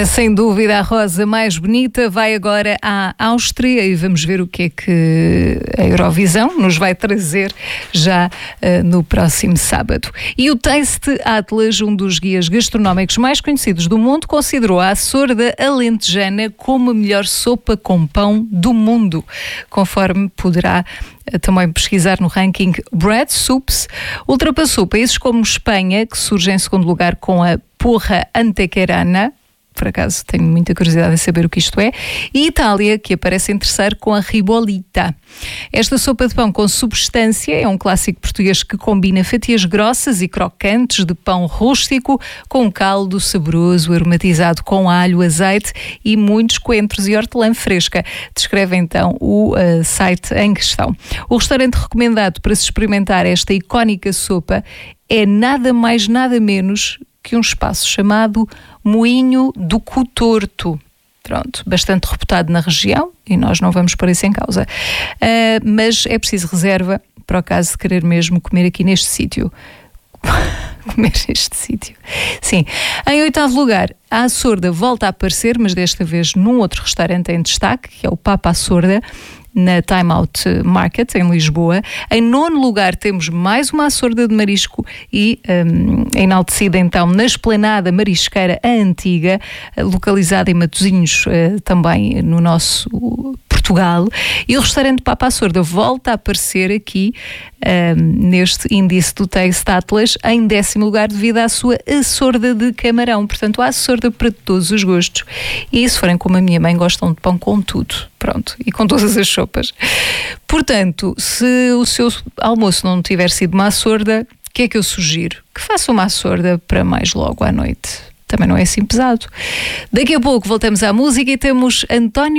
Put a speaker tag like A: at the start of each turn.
A: sem dúvida a rosa mais bonita vai agora à Áustria e vamos ver o que é que a Eurovisão nos vai trazer já no próximo sábado. E o Taste Atlas, um dos guias gastronómicos mais conhecidos do mundo, considerou a Açorda alentejana como a melhor sopa com pão do mundo, conforme poderá também pesquisar no ranking Bread Soups. Ultrapassou países como Espanha, que surge em segundo lugar com a porra antequerana, por acaso tenho muita curiosidade em saber o que isto é, e Itália, que aparece em terceiro com a ribolita. Esta sopa de pão com substância é um clássico português que combina fatias grossas e crocantes de pão rústico com um caldo saboroso aromatizado com alho, azeite e muitos coentros e hortelã fresca. Descreve então o site em questão. O restaurante recomendado para se experimentar esta icónica sopa é nada mais nada menos que um espaço chamado Moinho do Cotorto. Pronto, bastante reputado na região e nós não vamos pôr isso em causa. Mas é preciso reserva para o caso de querer mesmo comer aqui neste sítio. Comer neste sítio. Sim. Em oitavo lugar, a Açorda volta a aparecer, mas desta vez num outro restaurante em destaque, que é o Papa Açorda, na Time Out Market, em Lisboa. Em nono lugar temos mais uma Açorda de marisco e enaltecida então na Esplanada Marisqueira a Antiga, localizada em Matosinhos, também no nosso Portugal. E o restaurante Papa Açorda volta a aparecer aqui neste índice do Taste Atlas em 10º lugar devido à sua Açorda de camarão. Portanto, há Açorda para todos os gostos. E se forem como a minha mãe, gostam de pão com tudo. Pronto, e com todas as sopas. Portanto, se o seu almoço não tiver sido uma Açorda, o que é que eu sugiro? Que faça uma Açorda para mais logo à noite. Também não é assim pesado. Daqui a pouco voltamos à música e temos António